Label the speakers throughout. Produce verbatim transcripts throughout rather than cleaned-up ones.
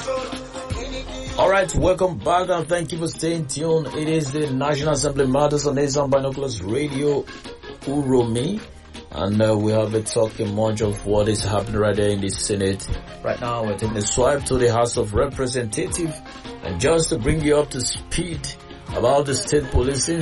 Speaker 1: Alright, welcome back and thank you for staying tuned. It is the National Assembly Matters on Azam Binoculars Radio, Uromi. And uh, we have been talking much of what is happening right there in the Senate. Right now we're taking a swipe to the House of Representatives. And just to bring you up to speed about the state policing,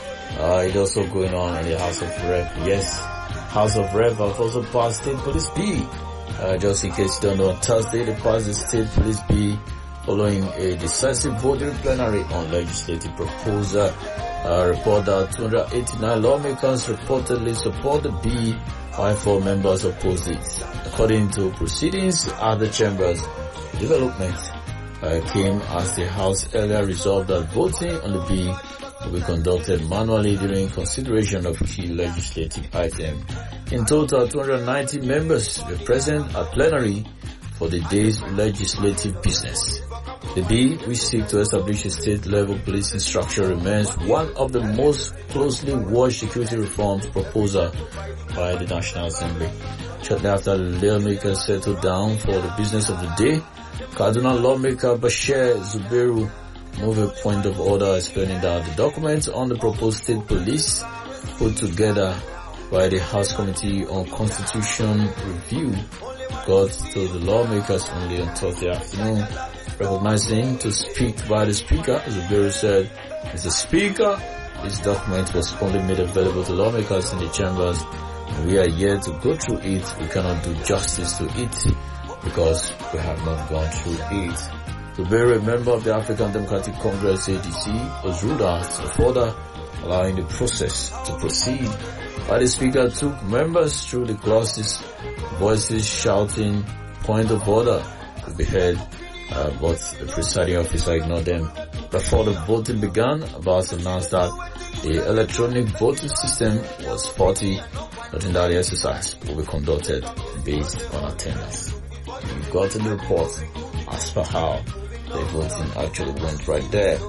Speaker 1: uh, it's also going on in the House of Rep. Yes, House of Rep have also passed State Police B. Uh, just in case you don't know, on Thursday they passed the State Police B following a decisive vote in plenary on legislative proposal. Uh, report that two hundred eighty-nine lawmakers reportedly support the bill, while four members oppose it. According to proceedings at the chambers, development uh, came as the House earlier resolved that voting on the bill will be conducted manually during consideration of key legislative items. In total, two hundred ninety members were present at plenary for the day's legislative business. The bill, which seeks to establish a state-level policing structure, remains one of the most closely watched security reforms proposal by the National Assembly. Shortly after the lawmakers settled down for the business of the day, Kaduna lawmaker Bashir Zubairu moved a point of order explaining that the documents on the proposed state police put together by the House Committee on Constitution Review got to the lawmakers only on Thursday afternoon. Recognizing to speak by the Speaker, Zubairu said, Mister Speaker, this document was only made available to lawmakers in the chambers, and we are here to go through it. We cannot do justice to it because we have not gone through it. Zubairu, a member of the African Democratic Congress A D C, was ruled out of order, allowing the process to proceed. While the Speaker took members through the clauses, voices shouting point of order could be heard. Uh, but the presiding officer ignored them. Before the voting began, Abbas announced that the electronic voting system was faulty, noting that the exercise will be conducted based on attendance. You got in the report as per how the voting actually went right there.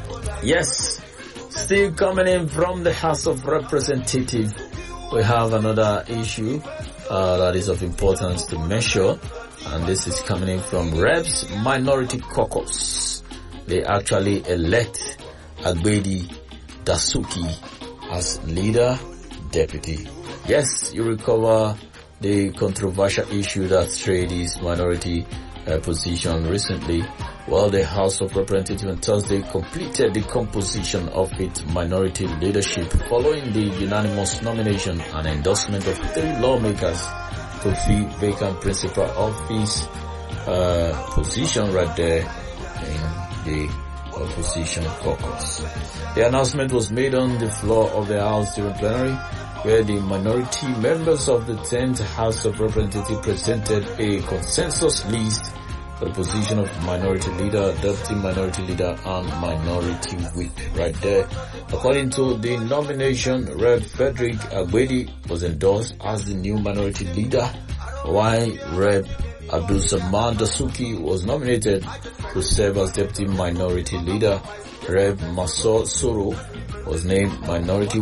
Speaker 1: Yes, still coming in from the House of Representatives, we have another issue uh, that is of importance to measure. And this is coming in from Reps Minority Caucus. They actually elect Agbedi Dasuki as leader deputy. Yes, you recover the controversial issue that strayed his minority uh, position recently. Well, the House of Representatives on Thursday completed the composition of its minority leadership following the unanimous nomination and endorsement of three lawmakers to fill vacant principal office uh, position right there in the opposition caucus. The announcement was made on the floor of the House during plenary, where the minority members of the tenth House of Representatives presented a consensus list for the position of minority leader, deputy minority leader, and minority whip right there. According to the nomination, Rev Frederick Agbedi was endorsed as the new minority leader, while Rev Abdul Samad Dasuki was nominated to serve as deputy minority leader. Rev Masor Soro was named minority